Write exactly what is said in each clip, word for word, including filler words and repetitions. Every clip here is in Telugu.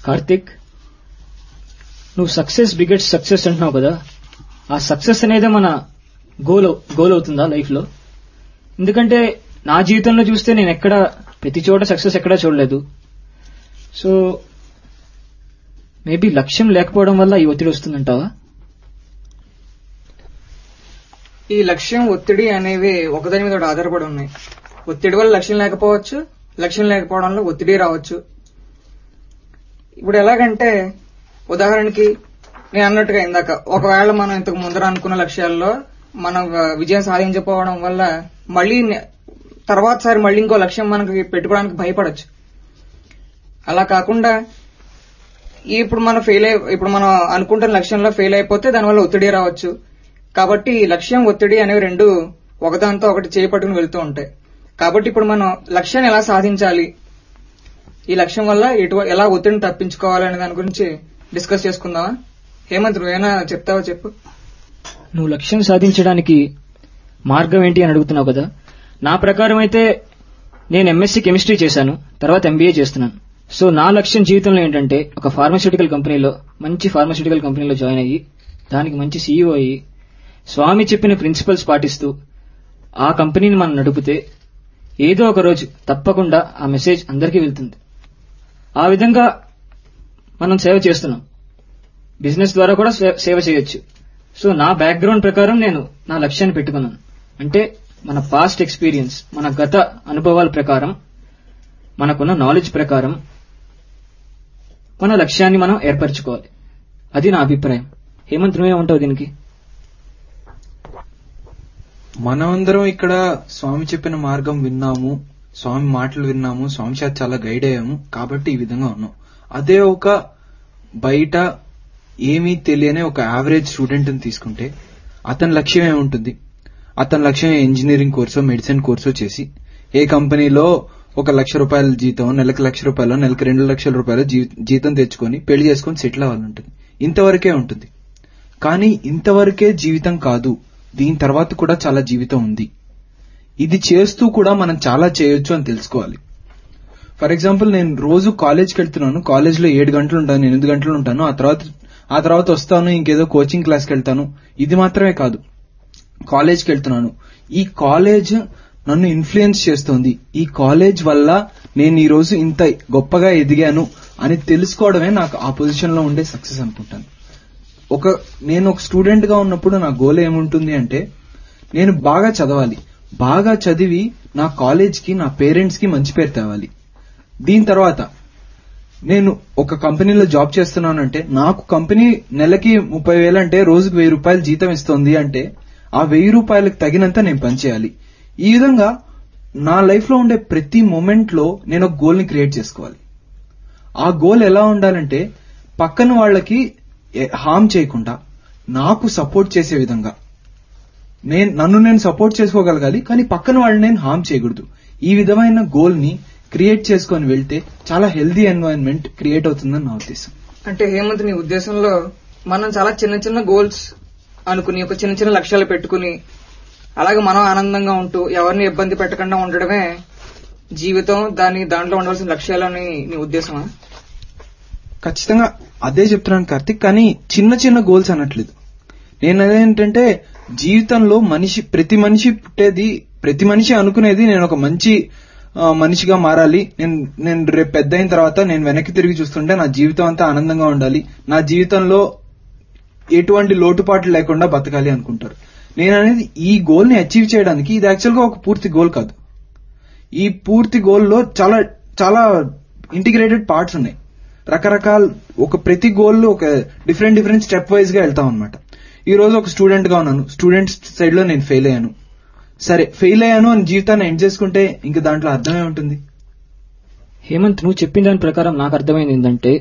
కార్తిక్, నువ్వు సక్సెస్ బిగెట్స్ సక్సెస్ అంటున్నావు కదా, ఆ సక్సెస్ అనేది మన గోల్ గోల్ అవుతుందా లైఫ్ లో? ఎందుకంటే నా జీవితంలో చూస్తే నేను ఎక్కడ ప్రతి చోట సక్సెస్ ఎక్కడా చూడలేదు. సో మేబీ లక్ష్యం లేకపోవడం వల్ల ఈ ఒత్తిడి వస్తుందంటావా? ఈ లక్ష్యం ఒత్తిడి అనేవి ఒకదాని మీద ఆధారపడి ఉన్నాయి. ఒత్తిడి వల్ల లక్ష్యం లేకపోవచ్చు, లక్ష్యం లేకపోవడంలో ఒత్తిడి రావచ్చు. ఇప్పుడు ఎలాగంటే ఉదాహరణకి నేను అన్నట్టుగా ఇందాక ఒకవేళ మనం ఇంతకు ముందర అనుకున్న లక్ష్యాల్లో మనం విజయం సాధించకపోవడం వల్ల మళ్ళీ తర్వాత సారి మళ్ళీ ఇంకో లక్ష్యం మనకి పెట్టుకోవడానికి భయపడచ్చు. అలా కాకుండా ఇప్పుడు మనం ఫెయిల్ అయి ఇప్పుడు మనం అనుకుంటున్న లక్ష్యంలో ఫెయిల్ అయిపోతే దానివల్ల ఒత్తిడి రావచ్చు. కాబట్టి లక్ష్యం ఒత్తిడి అనేవి రెండు ఒకదాంతో ఒకటి చేపట్టుకుని వెళ్తూ ఉంటాయి. కాబట్టి ఇప్పుడు మనం లక్ష్యాన్ని ఎలా సాధించాలి, ఈ లక్ష్యం వల్ల ఎటు ఎలా ఒత్తిడిని తప్పించుకోవాలి అనే దాని గురించి డిస్కస్ చేసుకుందామా? హేమంత్, నువ్వేనా చెప్తావా? చెప్పు. నువ్వు లక్ష్యం సాధించడానికి మార్గం ఏంటి అని అడుగుతున్నావు కదా. నా ప్రకారం అయితే నేను ఎంఎస్సీ కెమిస్ట్రీ చేశాను, తర్వాత ఎంబీఏ చేస్తున్నాను. సో నా లక్ష్యం జీవితంలో ఏంటంటే ఒక ఫార్మాస్యూటికల్ కంపెనీలో మంచి ఫార్మాస్యూటికల్ కంపెనీలో జాయిన్ అయ్యి దానికి మంచి సీఈఓ అయ్యి స్వామి చెప్పిన ప్రిన్సిపల్స్ పాటిస్తూ ఆ కంపెనీని మనం నడిపితే ఏదో ఒక రోజు తప్పకుండా ఆ మెసేజ్ అందరికీ వెళ్తుంది. ఆ విధంగా మనం సేవ చేస్తున్నాం. బిజినెస్ ద్వారా కూడా సేవ చేయొచ్చు. సో నా బ్యాక్గ్రౌండ్ ప్రకారం నేను నా లక్ష్యాన్ని పెట్టుకున్నాను. అంటే మన పాస్ట్ ఎక్స్పీరియన్స్, మన గత అనుభవాల ప్రకారం, మనకున్న నాలెడ్జ్ ప్రకారం మన లక్ష్యాన్ని మనం ఏర్పరచుకోవాలి. అది నా అభిప్రాయం. హేమంత్, నువ్వేమంటావు దీనికి? మనమందరం ఇక్కడ స్వామి చెప్పిన మార్గం విన్నాము, స్వామి మాటలు విన్నాము, స్వామి చేత చాలా గైడ్ అయ్యాము, కాబట్టి ఈ విధంగా ఉన్నాం. అదే ఒక బయట ఏమీ తెలియని ఒక యావరేజ్ స్టూడెంట్ ని తీసుకుంటే అతని లక్ష్యం ఏముంటుంది? అతని లక్ష్యం ఇంజనీరింగ్ కోర్సో మెడిసిన్ కోర్సో చేసి ఏ కంపెనీలో ఒక లక్ష రూపాయల జీతం, నెలకు లక్ష రూపాయలు, నెలకు రెండు లక్షల రూపాయలు జీతం తెచ్చుకొని పెళ్లి చేసుకుని సెటిల్ అవ్వాలంటుంది. ఇంతవరకే ఉంటుంది. కానీ ఇంతవరకే జీవితం కాదు, దీని తర్వాత కూడా చాలా జీవితం ఉంది. ఇది చేస్తూ కూడా మనం చాలా చేయొచ్చు అని తెలుసుకోవాలి. ఫర్ ఎగ్జాంపుల్, నేను రోజు కాలేజ్కి వెళ్తున్నాను. కాలేజ్ లో ఏడు గంటలు ఉంటాను, ఎనిమిది గంటలు ఉంటాను. ఆ తర్వాత ఆ తర్వాత వస్తాను, ఇంకేదో కోచింగ్ క్లాస్కి వెళ్తాను. ఇది మాత్రమే కాదు, కాలేజ్కి వెళ్తున్నాను. ఈ కాలేజ్ నన్ను ఇన్ఫ్లుయెన్స్ చేస్తోంది. ఈ కాలేజ్ వల్ల నేను ఈ రోజు ఇంత గొప్పగా ఎదిగాను అని తెలుసుకోవడమే నాకు ఆ పొజిషన్ లో ఉండే సక్సెస్ అనుకుంటాను. ఒక నేను ఒక స్టూడెంట్ గా ఉన్నప్పుడు నా గోల్ ఏముంటుంది అంటే, నేను బాగా చదవాలి, బాగా చదివి నా కాలేజ్ కి, నా పేరెంట్స్ కి మంచి పేరు తేవాలి. దీని తర్వాత నేను ఒక కంపెనీలో జాబ్ చేస్తున్నానంటే నాకు కంపెనీ నెలకి ముప్పై వేలు అంటే రోజుకు వెయ్యి రూపాయలు జీతం ఇస్తోంది అంటే ఆ వెయ్యి రూపాయలకు తగినంత నేను పనిచేయాలి. ఈ విధంగా నా లైఫ్ లో ఉండే ప్రతి మూమెంట్ లో నేను ఒక గోల్ ని క్రియేట్ చేసుకోవాలి. ఆ గోల్ ఎలా ఉండాలంటే పక్కన వాళ్ళకి హార్మ్ చేయకుండా నాకు సపోర్ట్ చేసే విధంగా, నేను నన్ను నేను సపోర్ట్ చేసుకోగలగాలి, కానీ పక్కన వాళ్ళని నేను హార్మ్ చేయకూడదు. ఈ విధమైన గోల్ ని క్రియేట్ చేసుకొని వెళ్తే చాలా హెల్దీ ఎన్వైరన్మెంట్ క్రియేట్ అవుతుందని నా ఉద్దేశం. అంటే హేమంత్, నీ ఉద్దేశంలో మనం చాలా చిన్న చిన్న గోల్స్ అనుకుని, ఒక చిన్న చిన్న లక్ష్యాలు పెట్టుకుని, అలాగే మనం ఆనందంగా ఉంటూ ఎవరిని ఇబ్బంది పెట్టకుండా ఉండడమే జీవితం, దాని దాంట్లో ఉండవలసిన లక్ష్యాలని నీ ఉద్దేశమా? ఖచ్చితంగా అదే చెప్తున్నాను కార్తిక్. కానీ చిన్న చిన్న గోల్స్ అనట్లేదు నేను. అదేంటంటే జీవితంలో మనిషి ప్రతి మనిషి పుట్టేది, ప్రతి మనిషి అనుకునేది నేను ఒక మంచి మనిషిగా మారాలి, నేను నేను రేపు పెద్ద అయిన తర్వాత నేను వెనక్కి తిరిగి చూస్తుంటే నా జీవితం అంతా ఆనందంగా ఉండాలి, నా జీవితంలో ఎటువంటి లోటుపాట్లు లేకుండా బతకాలి అనుకుంటారు. నేను అనేది ఈ గోల్ ని అచీవ్ చేయడానికి ఇది యాక్చువల్ గా ఒక పూర్తి గోల్ కాదు. ఈ పూర్తి గోల్ లో చాలా చాలా ఇంటిగ్రేటెడ్ పార్ట్స్ ఉన్నాయి. రకరకాల ఒక ప్రతి గోల్ ఒక డిఫరెంట్ డిఫరెంట్ స్టెప్ వైజ్ గా వెళ్తాం అనమాట. ఈ రోజు ఒక స్టూడెంట్ గా ఉన్నాను, స్టూడెంట్ సైడ్ లో నేను ఫెయిల్ అయ్యాను. సరే, ఫెయిల్ అయ్యాను అని జీవితాన్ని ఎండ్ చేసుకుంటే ఇంకా దాంట్లో అర్థమే ఉంటుంది. హేమంత్, నువ్వు చెప్పిన దాని ప్రకారం నాకు అర్థమైంది ఏంటంటే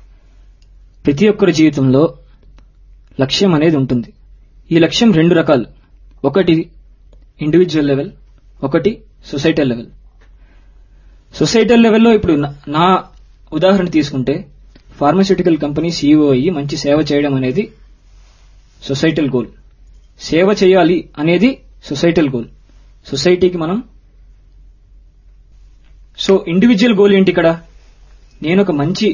ప్రతి ఒక్కరి జీవితంలో లక్ష్యం అనేది ఉంటుంది. ఈ లక్ష్యం రెండు రకాలు. ఒకటి ఇండివిజువల్ లెవెల్, ఒకటి సొసైటల్ లెవెల్. సొసైటల్ లెవెల్లో ఇప్పుడు నా ఉదాహరణ తీసుకుంటే ఫార్మాస్యూటికల్ కంపెనీ సీఈఓ అయ్యి మంచి సేవ చేయడం అనేది సొసైటల్ గోల్. సేవ చేయాలి అనేది సొసైటల్ గోల్, సొసైటీకి మనం. సో ఇండివిజువల్ గోల్ ఏంటి ఇక్కడ? నేను ఒక మంచి